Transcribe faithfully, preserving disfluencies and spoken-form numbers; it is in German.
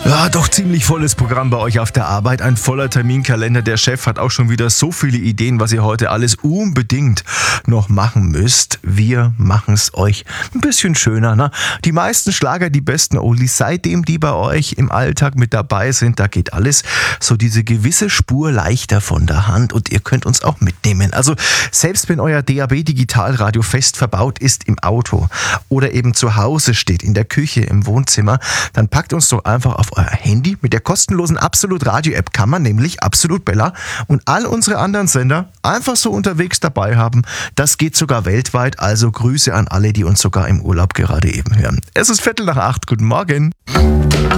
Ja, doch ziemlich volles Programm bei euch auf der Arbeit. Ein voller Terminkalender. Der Chef hat auch schon wieder so viele Ideen, was ihr heute alles unbedingt noch machen müsst. Wir machen es euch ein bisschen schöner. Ne? Die meisten Schlager, die besten Oldies, seitdem die bei euch im Alltag mit dabei sind, da geht alles so diese gewisse Spur leichter von der Hand und ihr könnt uns auch mitnehmen. Also selbst wenn euer D A B-Digitalradio fest verbaut ist im Auto oder eben zu Hause steht, in der Küche, im Wohnzimmer, dann packt uns doch einfach auf euer Handy. Mit der kostenlosen Absolut Radio App kann man nämlich Absolut Bella und all unsere anderen Sender einfach so unterwegs dabei haben. Das geht sogar weltweit, also Grüße an alle, die uns sogar im Urlaub gerade eben hören. Es ist Viertel nach acht. Guten Morgen.